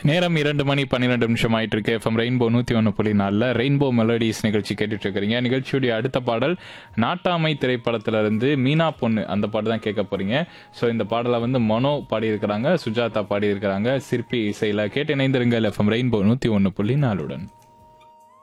நேரம் 2:12 ஆயிட்டு இருக்கு. எஃப்எம் ரெயின்போ 101.4 ரெயின்போ மெலடிஸ் நிகழ்ச்சி கேட்டுட்டு இருக்கிறீங்க. நிகழ்ச்சியுடைய அடுத்த பாடல் நாட்டாமை திரைப்படத்துல இருந்து மீனா பொண்ணு அந்த பாட்டு தான் கேட்க போறீங்க. ஸோ இந்த பாடலை வந்து மனோ பாடியிருக்கிறாங்க, சுஜாதா பாடியிருக்கிறாங்க, சிற்பி இசையில. கேட்டு இணைந்திருங்கள் எஃப்எம் ரெயின்போ 101.4.